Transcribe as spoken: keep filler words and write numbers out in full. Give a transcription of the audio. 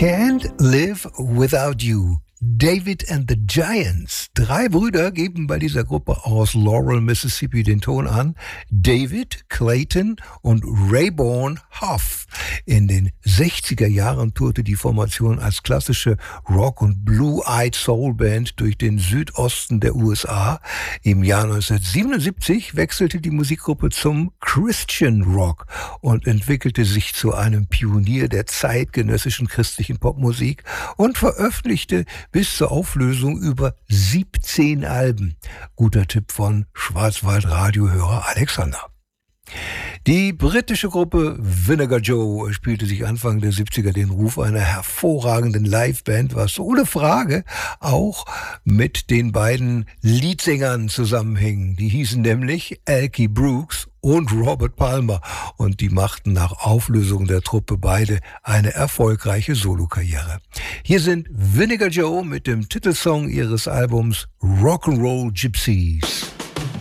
Can't Live Without You. David and the Giants. Drei Brüder geben bei dieser Gruppe aus Laurel, Mississippi den Ton an. David, Clayton und Rayborn Huff. In den sechziger Jahren tourte die Formation als klassische Rock- und Blue-Eyed Soul-Band durch den Südosten der U S A. Im Jahr neunzehnhundertsiebenundsiebzig wechselte die Musikgruppe zum Christian Rock und entwickelte sich zu einem Pionier der zeitgenössischen christlichen Popmusik und veröffentlichte bis zur Auflösung über siebzehn Alben. Guter Tipp von Schwarzwald-Radiohörer Alexander. Die britische Gruppe Vinegar Joe spielte sich Anfang der siebziger den Ruf einer hervorragenden Liveband, was ohne Frage auch mit den beiden Leadsängern zusammenhing. Die hießen nämlich Elkie Brooks und Robert Palmer und die machten nach Auflösung der Truppe beide eine erfolgreiche Solokarriere. Hier sind Vinegar Joe mit dem Titelsong ihres Albums Rock'n'Roll Gypsies.